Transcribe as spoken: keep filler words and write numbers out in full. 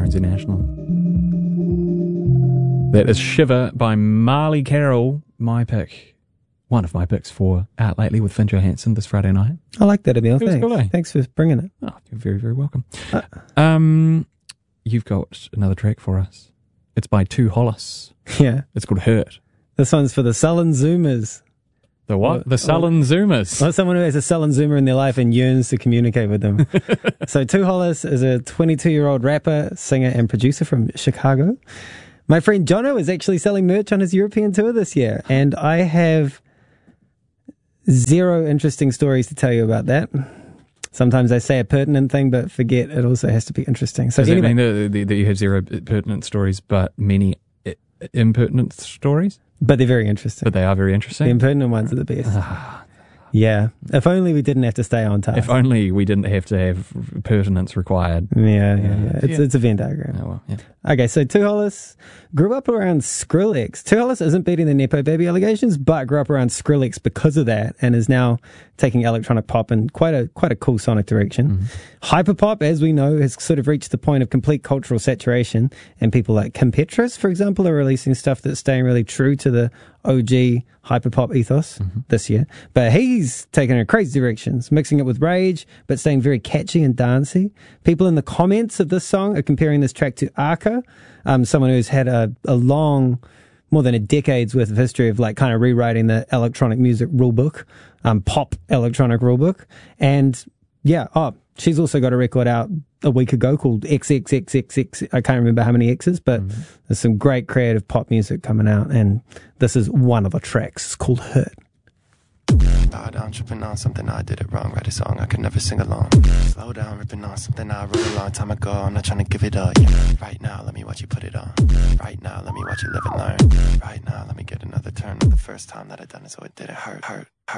Jonesy National. That is Shiver by Marley Carroll, my pick. One of my picks for Out Lately with Finn Johansson this Friday night. I like that, Emil. Thanks. Cool, eh? Thanks for bringing it. Oh, you're very, very welcome. Uh, um, You've got another track for us. It's by Two Hollis. Yeah. It's called Hurt. This one's for the sullen Zoomers. The what? Or, the sullen Zoomers. Or someone who has a sullen Zoomer in their life and yearns to communicate with them. So Two Hollis is a twenty-two-year-old rapper, singer, and producer from Chicago. My friend Jono is actually selling merch on his European tour this year, and I have zero interesting stories to tell you about that. Sometimes I say a pertinent thing, but forget it also has to be interesting. So Does anyway, that mean that, that you have zero pertinent stories, but many i- impertinent stories? but they're very interesting. But they are very interesting. The impertinent ones are the best. Yeah. If only we didn't have to stay on task. If only we didn't have to have pertinence required. Yeah, yeah, yeah. It's, Yeah. it's a Venn diagram. Oh, well, yeah. Okay, so Two Hollis grew up around Skrillex. Two Hollis isn't beating the Nepo Baby allegations, but grew up around Skrillex because of that, and is now taking electronic pop in quite a quite a cool sonic direction. Mm-hmm. Hyperpop, as we know, has sort of reached the point of complete cultural saturation, and people like Kim Petras, for example, are releasing stuff that's staying really true to the O G hyperpop ethos mm-hmm. this year. But he's taken it in crazy directions, mixing it with rage, but staying very catchy and dancey. People in the comments of this song are comparing this track to Arca, um, someone who's had a, a long, more than a decade's worth of history of like kind of rewriting the electronic music rulebook, um, pop electronic rulebook. And yeah, oh, she's also got a record out a week ago called X X X X X. I can't remember how many X's, but mm-hmm. there's some great creative pop music coming out, and this is one of the tracks. It's called Hurt. Bow down, tripping on something I did it wrong. Write a song I could never sing along. Slow down, ripping on something I wrote a long time ago. I'm not trying to give it up. Yeah. Right now, let me watch you put it on. Right now, let me watch you live and learn. Right now, let me get another turn. The first time that I done it, so it didn't hurt. Hurt.